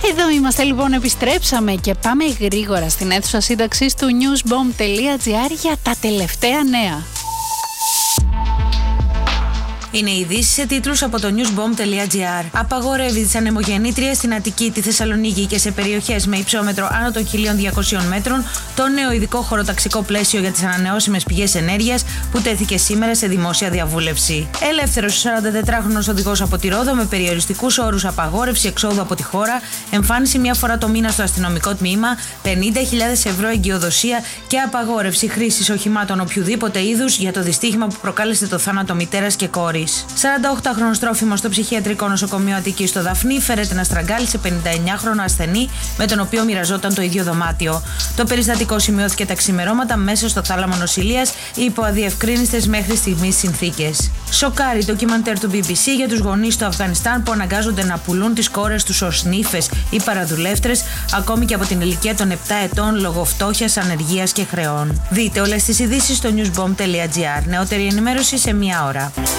Εδώ είμαστε λοιπόν, επιστρέψαμε και πάμε γρήγορα στην αίθουσα σύνταξης του newsbomb.gr για τα τελευταία νέα. Είναι ειδήσεις σε τίτλους από το newsbomb.gr. Απαγορεύει τις ανεμογεννήτριες στην Αττική, τη Θεσσαλονίκη και σε περιοχές με υψόμετρο άνω των 1.200 μέτρων το νέο ειδικό χωροταξικό πλαίσιο για τις ανανεώσιμες πηγές ενέργειας που τέθηκε σήμερα σε δημόσια διαβούλευση. Ελεύθερος 44χρονος οδηγός από τη Ρόδο με περιοριστικούς όρους απαγόρευση εξόδου από τη χώρα, εμφάνιση μια φορά το μήνα στο αστυνομικό τμήμα, 50.000 ευρώ εγκυοδοσία και απαγόρευση χρήσης οχημάτων οποιοδήποτε είδους για το δυστύχημα που προκάλεσε το θάνατο μητέρας και κόρης. 48χρονος τρόφιμος στο ψυχιατρικό νοσοκομείο Αττικής στο Δαφνί φέρεται να στραγγάλισε 59χρονο ασθενή με τον οποίο μοιραζόταν το ίδιο δωμάτιο. Το περιστατικό σημειώθηκε τα ξημερώματα μέσα στο θάλαμο νοσηλείας υπό αδιευκρίνιστες μέχρι στιγμής συνθήκες. Σοκάρει ντοκιμαντέρ του BBC για τους γονείς του Αφγανιστάν που αναγκάζονται να πουλούν τις κόρες τους ως νύφες ή παραδουλεύτρες ακόμη και από την ηλικία των 7 ετών λόγω φτώχειας, ανεργίας και χρεών. Δείτε όλες τις ειδήσεις στο newsbomb.gr. Νεότερη ενημέρωση σε μία ώρα.